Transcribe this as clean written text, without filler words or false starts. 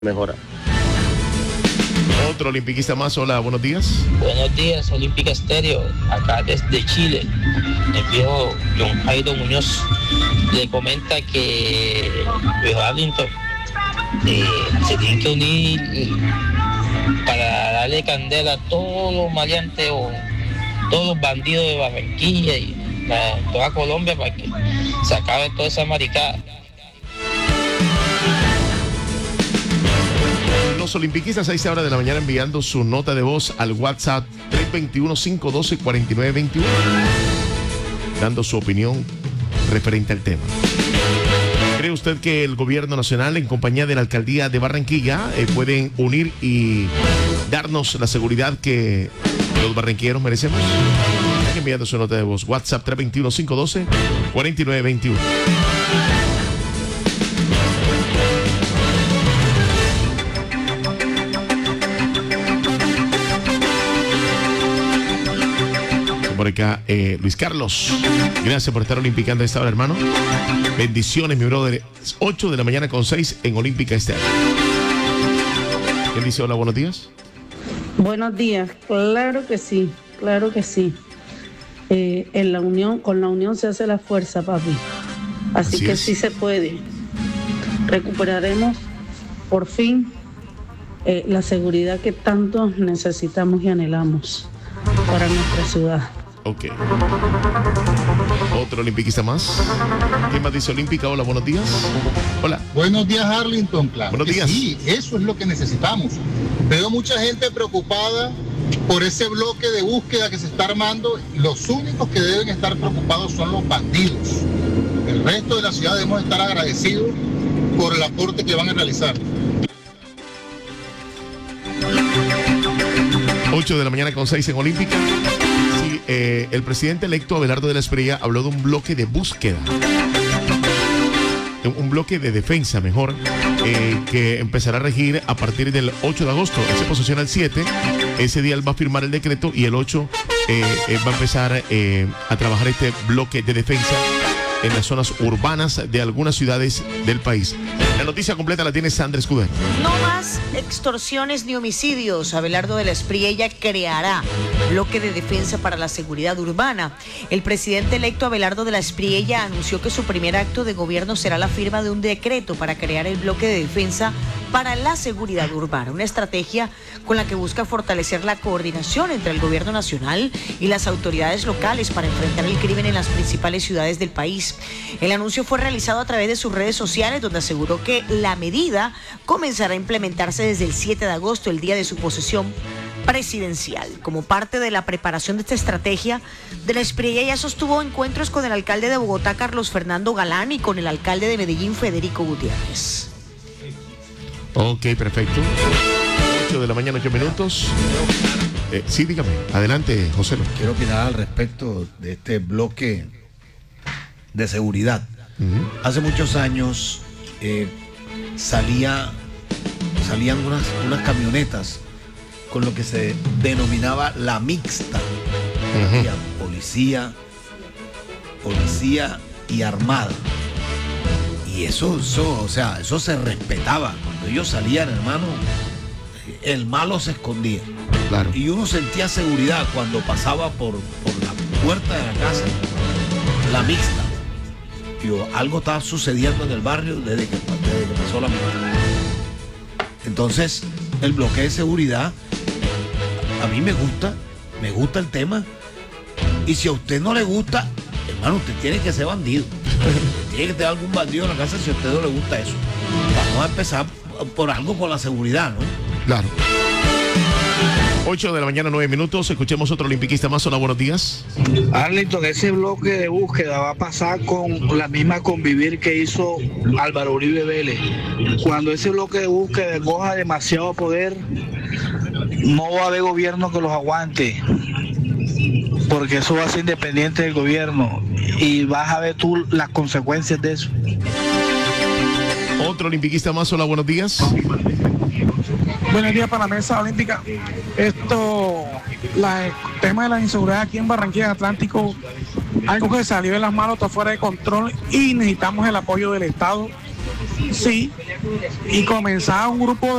mejora. Otro olimpiquista más, hola, buenos días. Buenos días, Olímpica Estéreo, acá desde Chile. El viejo John Jairo Muñoz le comenta que viejo Arlington se tienen que unir para darle candela a todos los maleantes o todos los bandidos de Barranquilla y toda Colombia para que se acabe toda esa maricada. Los olimpiquistas a esta hora de la mañana enviando su nota de voz al WhatsApp 321-512-4921, dando su opinión referente al tema. ¿Cree usted que el gobierno nacional en compañía de la alcaldía de Barranquilla pueden unir y darnos la seguridad que los barranquilleros merecemos? Enviando su nota de voz, WhatsApp 321-512-4921. Por acá, Luis Carlos, gracias por estar olimpicando a esta hora, hermano. Bendiciones, mi brother. 8 de la mañana con 6 en Olímpica Estéreo. ¿Quién dice hola, buenos días? Buenos días, claro que sí, claro que sí. En la unión, con la unión se hace la fuerza, papi. Así que sí se puede. Recuperaremos por fin la seguridad que tanto necesitamos y anhelamos para nuestra ciudad. Ok. Otro olimpiquista más. ¿Quién más dice olímpica? Hola, buenos días. Hola. Buenos días, Arlington. Claro. Buenos días. Sí, eso es lo que necesitamos. Veo mucha gente preocupada por ese bloque de búsqueda que se está armando. Los únicos que deben estar preocupados son los bandidos. El resto de la ciudad debemos estar agradecidos por el aporte que van a realizar. 8 de la mañana con 6 en Olímpica. Sí, el presidente electo Abelardo de la Espriella habló de un bloque de búsqueda, un bloque de defensa, mejor, que empezará a regir a partir del 8 de agosto. Él se posiciona el 7, ese día él va a firmar el decreto y el 8 va a empezar a trabajar este bloque de defensa en las zonas urbanas de algunas ciudades del país. La noticia completa la tiene Sandra Escudero. No más extorsiones ni homicidios. Abelardo de la Espriella creará bloque de defensa para la seguridad urbana. El presidente electo Abelardo de la Espriella anunció que su primer acto de gobierno será la firma de un decreto para crear el bloque de defensa para la seguridad urbana, una estrategia con la que busca fortalecer la coordinación entre el gobierno nacional y las autoridades locales para enfrentar el crimen en las principales ciudades del país. El anuncio fue realizado a través de sus redes sociales, donde aseguró que la medida comenzará a implementarse desde el 7 de agosto, el día de su posesión presidencial. Como parte de la preparación de esta estrategia, de la Espriella ya sostuvo encuentros con el alcalde de Bogotá, Carlos Fernando Galán, y con el alcalde de Medellín, Federico Gutiérrez. Ok, perfecto. 8 de la mañana, 8 minutos. Sí, dígame. Adelante, José. Quiero opinar al respecto de este bloque de seguridad. Hace muchos años salían unas camionetas con lo que se denominaba la mixta. Había policía y armada. Y eso se respetaba. Cuando ellos salían, hermano, el malo se escondía. Claro. Y uno sentía seguridad cuando pasaba por la puerta de la casa, la mixta. Algo estaba sucediendo en el barrio desde que pasó la mixta. Entonces, el bloque de seguridad, a mí me gusta el tema. Y si a usted no le gusta, hermano, usted tiene que ser bandido. Tiene que tener algún bandido en la casa si a usted no le gusta eso. Vamos a empezar por algo con la seguridad, ¿no? Claro. 8 de la mañana, 9 minutos. Escuchemos otro olimpiquista más. Hola, buenos días. Arlington, ese bloque de búsqueda va a pasar con la misma convivir que hizo Álvaro Uribe Vélez. Cuando ese bloque de búsqueda coja demasiado poder, no va a haber gobierno que los aguante, porque eso va a ser independiente del gobierno y vas a ver tú las consecuencias de eso. Otro olimpiquista más. Hola, buenos días. Buenos días para la mesa olímpica. El tema de la inseguridad aquí en Barranquilla Atlántico, algo que salió de las manos, está fuera de control y necesitamos el apoyo del Estado Sí, y comenzaba un grupo